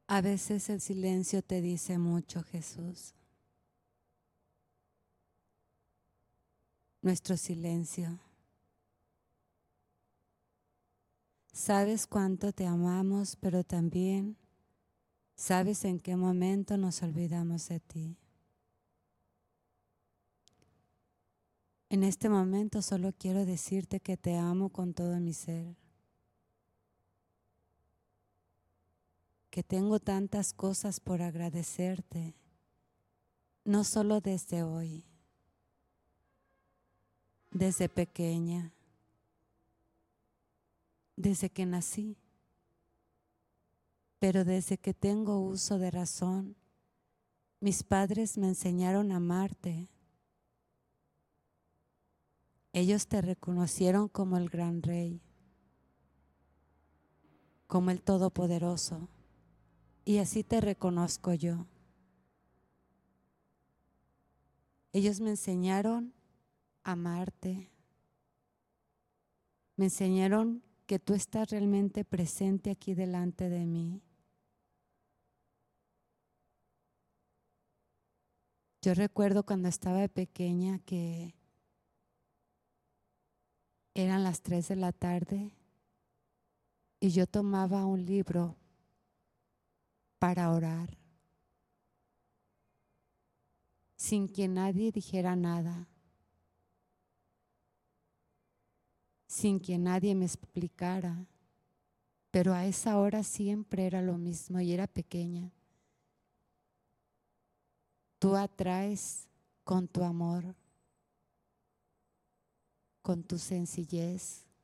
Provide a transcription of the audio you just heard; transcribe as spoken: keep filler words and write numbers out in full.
A veces el silencio te dice mucho, Jesús. Nuestro silencio. Sabes cuánto te amamos, pero también sabes en qué momento nos olvidamos de ti. En este momento solo quiero decirte que te amo con todo mi ser. Que tengo tantas cosas por agradecerte, no solo desde hoy, desde pequeña, desde que nací, pero desde que tengo uso de razón, mis padres me enseñaron a amarte. Ellos te reconocieron como el gran rey, como el todopoderoso, y así te reconozco yo. Ellos me enseñaron a amarte, me enseñaron que tú estás realmente presente aquí delante de mí. Yo recuerdo cuando estaba pequeña que eran las tres de la tarde y yo tomaba un libro para orar, sin que nadie dijera nada, sin que nadie me explicara, pero a esa hora siempre era lo mismo y era pequeña. Tú atraes con tu amor, con tu sencillez,